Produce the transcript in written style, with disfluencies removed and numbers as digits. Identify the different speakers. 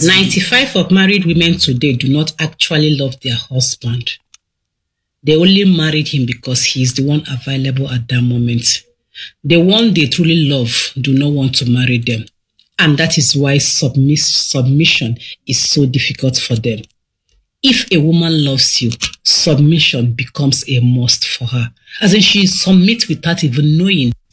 Speaker 1: 95 of married women today do not actually love their husband. They only married him because he is the one available at that moment. The one they truly love do not want to marry them. And that is why submission is so difficult for them. If a woman loves you, submission becomes a must for her. As in, she submits without even knowing.